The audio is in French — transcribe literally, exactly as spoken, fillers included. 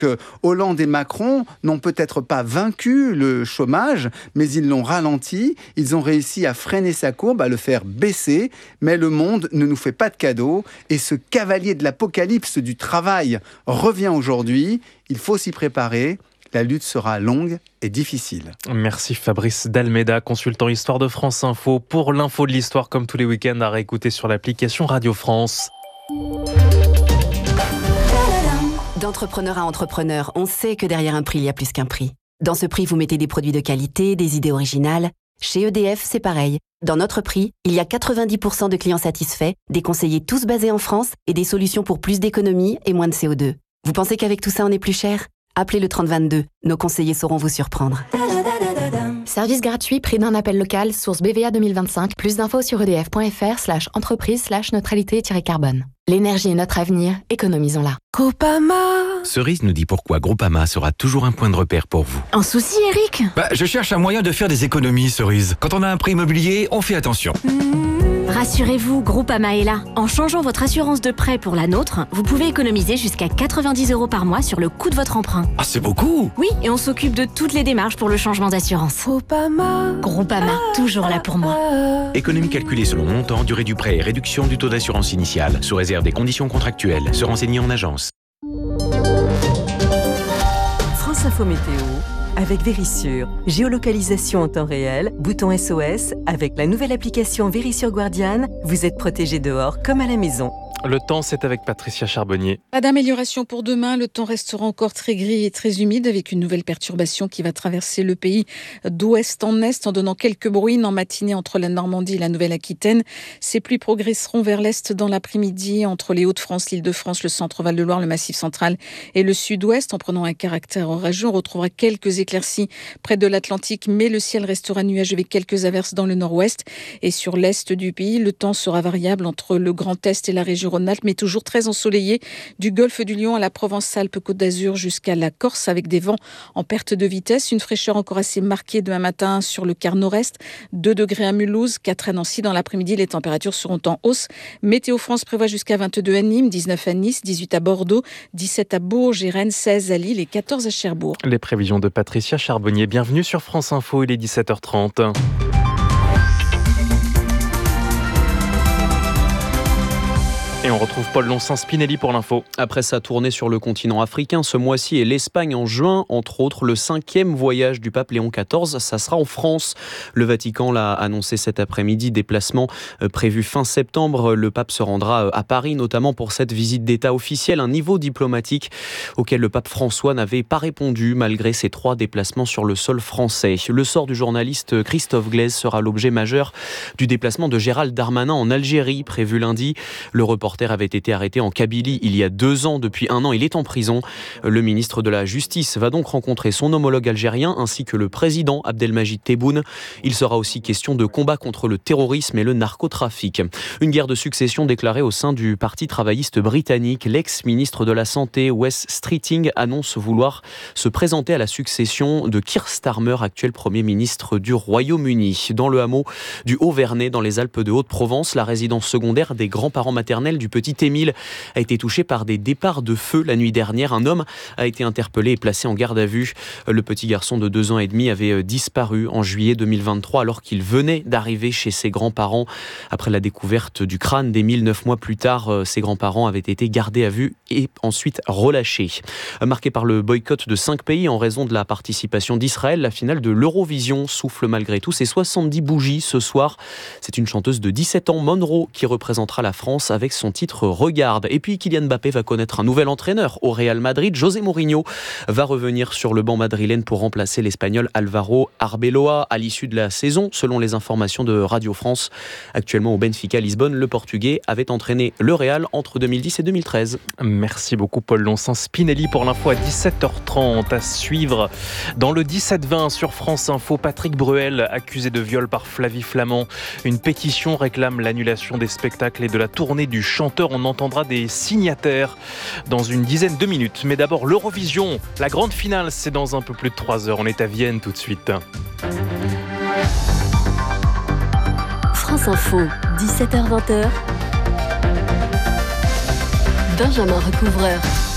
que Hollande et Macron n'ont peut-être pas vaincu le chômage, mais ils l'ont ralenti. Ils ont réussi à freiner sa courbe, à le faire baisser. Mais le monde ne nous fait pas de cadeaux. Et ce cavalier de l'apocalypse du travail revient aujourd'hui. Il faut s'y préparer. La lutte sera longue et difficile. Merci Fabrice Dalméda, consultant Histoire de France Info. Pour l'info de l'histoire, comme tous les week-ends, à réécouter sur l'application Radio France. D'entrepreneur à entrepreneur, on sait que derrière un prix, il y a plus qu'un prix. Dans ce prix, vous mettez des produits de qualité, des idées originales. Chez E D F, c'est pareil. Dans notre prix, il y a quatre-vingt-dix pour cent de clients satisfaits, des conseillers tous basés en France et des solutions pour plus d'économie et moins de C O deux. Vous pensez qu'avec tout ça, on est plus cher ? Appelez le trente vingt-deux. Nos conseillers sauront vous surprendre. Service gratuit, prix d'un appel local, source B V A deux mille vingt-cinq. Plus d'infos sur edf.fr slash entreprise slash neutralité-carbone. L'énergie est notre avenir, économisons-la. Groupama. Cerise nous dit pourquoi Groupama sera toujours un point de repère pour vous. Un souci, Eric ? Bah, je cherche un moyen de faire des économies, Cerise. Quand on a un prêt immobilier, on fait attention. Rassurez-vous, Groupama est là. En changeant votre assurance de prêt pour la nôtre, vous pouvez économiser jusqu'à quatre-vingt-dix euros par mois sur le coût de votre emprunt. Ah, c'est beaucoup! Oui, et on s'occupe de toutes les démarches pour le changement d'assurance. Groupama. Groupama, toujours là pour moi. Économie calculée selon montant, durée du prêt et réduction du taux d'assurance initiale, sous réserve des conditions contractuelles. Se renseigner en agence. France Info Météo avec Vérissure. Géolocalisation en temps réel, bouton S O S. Avec la nouvelle application Vérissure Guardian, vous êtes protégé dehors comme à la maison. Le temps, c'est avec Patricia Charbonnier. Pas d'amélioration pour demain. Le temps restera encore très gris et très humide avec une nouvelle perturbation qui va traverser le pays d'ouest en est en donnant quelques bruines en matinée entre la Normandie et la Nouvelle-Aquitaine. Ces pluies progresseront vers l'est dans l'après-midi entre les Hauts-de-France, l'Île-de-France, le centre-Val de Loire, le Massif central et le sud-ouest. En prenant un caractère orageux, on retrouvera quelques éclaircies près de l'Atlantique, mais le ciel restera nuageux avec quelques averses dans le nord-ouest. Et sur l'est du pays, le temps sera variable entre le Grand Est et la région Rhône-Alpes, mais toujours très ensoleillé du golfe du Lion à la Provence-Alpes-Côte d'Azur jusqu'à la Corse avec des vents en perte de vitesse. Une fraîcheur encore assez marquée demain matin sur le quart nord-est. deux degrés à Mulhouse, quatre à Nancy. Dans l'après-midi, les températures seront en hausse. Météo France prévoit jusqu'à vingt-deux à Nîmes, dix-neuf à Nice, dix-huit à Bordeaux, dix-sept à Bourges et Rennes, seize à Lille et quatorze à Cherbourg. Les prévisions de Patricia Charbonnier. Bienvenue sur France Info, il est dix-sept heures trente. Et on retrouve Paul Lonsin-Spinelli pour l'info. Après sa tournée sur le continent africain ce mois-ci et l'Espagne en juin, entre autres, le cinquième voyage du pape Léon quatorze, ça sera en France. Le Vatican l'a annoncé cet après-midi, déplacement prévu fin septembre. Le pape se rendra à Paris, notamment pour cette visite d'État officielle, un niveau diplomatique auquel le pape François n'avait pas répondu malgré ses trois déplacements sur le sol français. Le sort du journaliste Christophe Glaise sera l'objet majeur du déplacement de Gérald Darmanin en Algérie, prévu lundi. Le reporter avait été arrêté en Kabylie il y a deux ans. Depuis un an, il est en prison. Le ministre de la Justice va donc rencontrer son homologue algérien ainsi que le président Abdelmajid Tebboune. Il sera aussi question de combat contre le terrorisme et le narcotrafic. Une guerre de succession déclarée au sein du Parti travailliste britannique. L'ex-ministre de la Santé, Wes Streeting, annonce vouloir se présenter à la succession de Keir Starmer, actuel Premier ministre du Royaume-Uni. Dans le hameau du Haut-Vernay, dans les Alpes de Haute-Provence, la résidence secondaire des grands-parents maternels du petit Émile a été touché par des départs de feu la nuit dernière. Un homme a été interpellé et placé en garde à vue. Le petit garçon de deux ans et demi avait disparu en juillet deux mille vingt-trois alors qu'il venait d'arriver chez ses grands-parents. Après la découverte du crâne d'Émile, neuf mois plus tard, ses grands-parents avaient été gardés à vue et ensuite relâchés. Marqué par le boycott de cinq pays en raison de la participation d'Israël, la finale de l'Eurovision souffle malgré tout ses soixante-dix bougies ce soir. C'est une chanteuse de dix-sept ans, Monroe, qui représentera la France avec son titre Regarde. Et puis Kylian Mbappé va connaître un nouvel entraîneur au Real Madrid. José Mourinho va revenir sur le banc madrilène pour remplacer l'Espagnol Álvaro Arbeloa à l'issue de la saison. Selon les informations de Radio France, actuellement au Benfica Lisbonne, le Portugais avait entraîné le Real entre deux mille dix et deux mille treize. Merci beaucoup Paul Lonsin-Spinelli pour l'info à dix-sept heures trente. À suivre dans le dix-sept vingt sur France Info, Patrick Bruel accusé de viol par Flavie Flament. Une pétition réclame l'annulation des spectacles et de la tournée du chanteur. On entendra des signataires dans une dizaine de minutes. Mais d'abord l'Eurovision, la grande finale, c'est dans un peu plus de trois heures. On est à Vienne tout de suite. France Info, dix-sept heures vingt. Benjamin Recouvreur.